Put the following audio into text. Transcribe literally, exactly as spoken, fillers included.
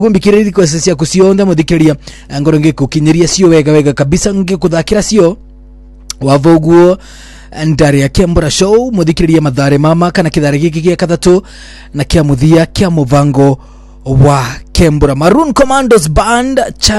Gumbikiriri kwa sisi ya kusionda mudhikiria ngoro ngikukinyiria sio wega wega kabisa ngikuthakira sio wavoguo ndari ya Kembura Show mudhikiria madhare mama kana kidhare giki kia kathatu na kia muthia kia muvango wa Kembura Maroon Commandos Band cha